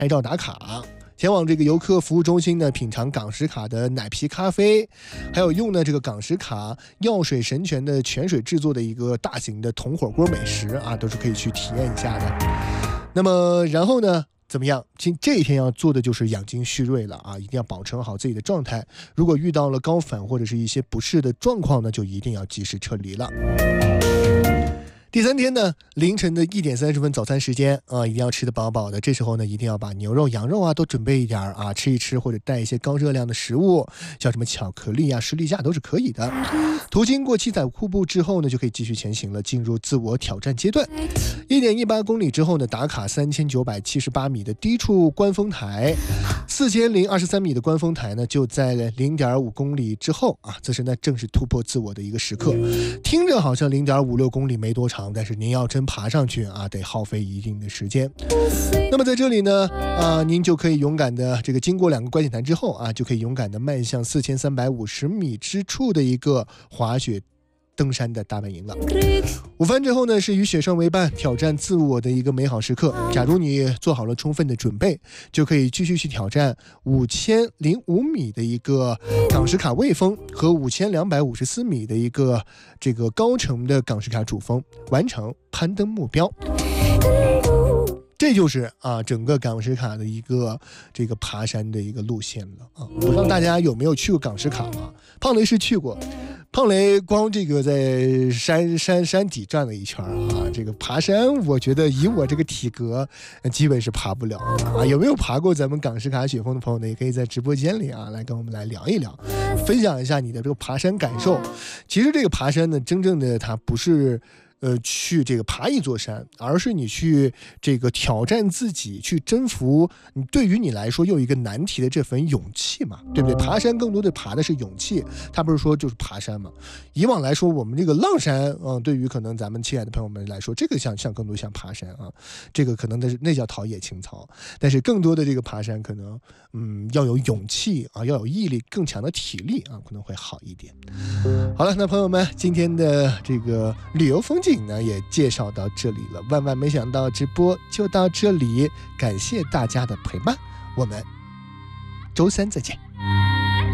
拍照打卡，前往这个游客服务中心呢，品尝港石卡的奶皮咖啡，还有用呢这个港石卡药水神泉的泉水制作的一个大型的铜火锅美食啊，都是可以去体验一下的。那么然后呢怎么样？这一天要做的就是养精蓄锐了啊，一定要保持好自己的状态。如果遇到了高反或者是一些不适的状况呢，就一定要及时撤离了。第3天呢，凌晨的1点30分早餐时间啊，一定要吃得饱饱的。这时候呢，一定要把牛肉、羊肉啊都准备一点啊，吃一吃，或者带一些高热量的食物，像什么巧克力啊、士力架都是可以的。途经过七彩瀑布之后呢，就可以继续前行了，进入自我挑战阶段。1.18公里之后呢，打卡3978米的低处观风台，4023米的观风台呢，就在0.5公里之后啊，此时呢正是突破自我的一个时刻。听着好像0.56公里没多长，但是您要真爬上去啊，得耗费一定的时间。那么在这里呢，您就可以勇敢的这个经过2个观景台之后啊，就可以勇敢的迈向4350米之处的一个滑雪登山的大本营了。午饭之后呢，是与雪山为伴，挑战自我的一个美好时刻。假如你做好了充分的准备，就可以继续去挑战5005米的一个港石卡卫峰和5254米的一个这个高程的港石卡主峰，完成攀登目标。这就是整个港石卡的一个这个爬山的一个路线了啊！不知道大家有没有去过港石卡啊？胖雷是去过，胖雷光这个在山底转了一圈啊，这个爬山我觉得以我这个体格基本是爬不了啊。有没有爬过咱们港石卡雪峰的朋友呢？也可以在直播间里啊来跟我们来聊一聊，分享一下你的这个爬山感受。其实这个爬山呢，真正的它不是去这个爬一座山，而是你去这个挑战自己，去征服你对于你来说又一个难题的这份勇气嘛，对不对？爬山更多的爬的是勇气，他不是说就是爬山嘛。以往来说，我们这个浪山对于可能咱们亲爱的朋友们来说，这个像更多像爬山啊，这个可能那叫陶冶情操。但是更多的这个爬山可能要有勇气啊，要有毅力，更强的体力啊，可能会好一点。好了，那朋友们，今天的这个旅游风景呢也介绍到这里了，万万没想到直播就到这里，感谢大家的陪伴，我们周3再见。